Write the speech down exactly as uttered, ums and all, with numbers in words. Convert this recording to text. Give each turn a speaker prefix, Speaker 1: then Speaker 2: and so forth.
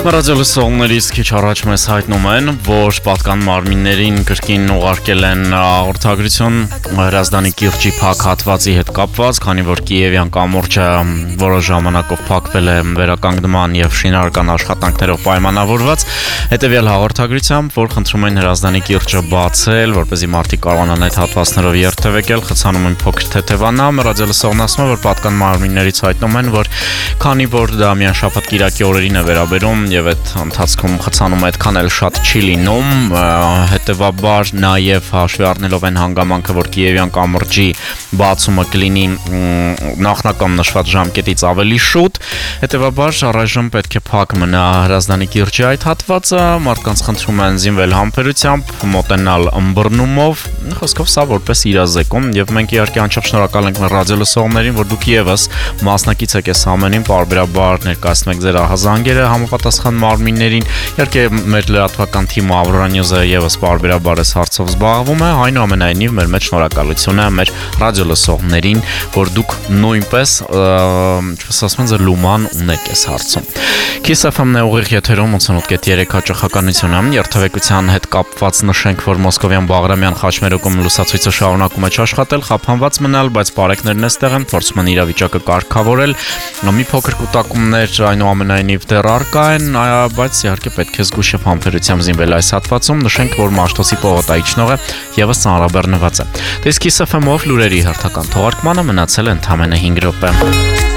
Speaker 1: Ռադիոլսողներից քիչ առաջ մեզ հայտնում են, որ պատկան մարմիններին կրկին ուղարկել են հաղորդագրություն Հրազդանի կիրճի փակ հատվածի հետ կապված, քանի որ Կիևյան կամուրջը որոշ ժամանակով փակվել է վերականգնման եւ շինարարական աշխատանքներով պայմանավորված, հետեւյալ հաղորդագրությամբ, որ խնդրում են Հրազդանի կիրճը բացել, որպեսզի մարդիկ կարողանան այդ հատվածներով երթևեկել, խցանում են փոքր թեթևանամ, ռադիոլսողն ասում է, որ պատկան մարմիններից հայտնում են, որ քանի որ դա միայն շաբաթ-կիրակի օրերին է վերաբերում եւ այդ ընթացքում խցանում այդքան էլ շատ չի լինում, հետեւաբար նաեւ հաշվի առնելով այն հանգամանքը, որ Կիևյան կամուրջի բացումը կլինի նախնական նշված ժամկետից ավելի շուտ, հետեւաբար առայժմ պետք է փակ մնա Հրազդանի կիրճի այդ հատվածը, մարդկանց խնդրում են զինվել համբերությամբ, մոտենալ ըմբռնումով, խոսքով սա որպես իրազեկում եւ մենք իհարկե անչափ շնորհակալ ենք ռադիոլսողներին, որ դուք եւս մասնակից եք այս ամենին, պարբերաբար ներկայացնում եք ձեր ահազանգերը համապատասխան մարմիններին, իհարկե մեր լրատվական թիմը Aurora News-ը եւս պարբերաբար այս հարցով զբաղվում է, այնուամենայնիվ մեր մեջ շնորհակալություն է մեր ռադիոլսողներին, որ դուք նույնպես, ինչպես ասում են, ձեր լուման ունեք այս հարցում։ Kiss F M-ն է ուղիղ եթերում ութանոթ կետ երեք հաճախականությունը, երթևեկության հետ կապված նշենք, որ Մոսկովյան Բաղրամյան խաչմերուկում լուսացույցը շարունակում է չաշխատել, խափանված մնալ, բայց բարեկներն էստեղ են, փորձում են իրավիճակը կարգավորել, մի փոքր կուտակումներ այնուամենայնիվ դեռ առկա են, բայց իհարկե պետք է զգուշ եւ համբերությամբ զինվել այս հատվածում, նշենք, որ Մաշտոցի պողոտայիչնողը եւս ծանրաբեռնված է։ Դες Kiss F M-ով լուրերի հերթական թողարկմանը մնացել է ընդամենը հինգ րոպե։